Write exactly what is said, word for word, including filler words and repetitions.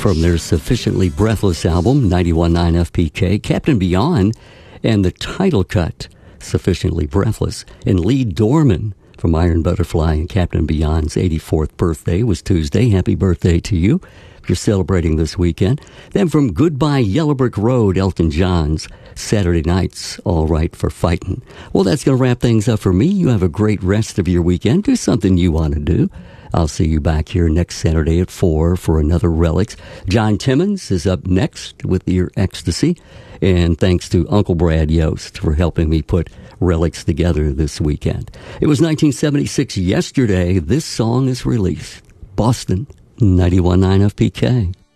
from their Sufficiently Breathless album, ninety-one point nine F P K, Captain Beyond, and the title cut, Sufficiently Breathless. And Lee Dorman from Iron Butterfly and Captain Beyond's eighty-fourth birthday was Tuesday. Happy birthday to you if you're celebrating this weekend. Then from Goodbye Yellow Brick Road, Elton John's Saturday Night's All Right for Fightin'. Well, that's going to wrap things up for me. You have a great rest of your weekend. Do something you want to do. I'll see you back here next Saturday at four for another Relics. John Timmons is up next with Your Ecstasy. And thanks to Uncle Brad Yost for helping me put Relics together this weekend. It was nineteen seventy-six yesterday. This song is released. Boston, ninety-one point nine F P K.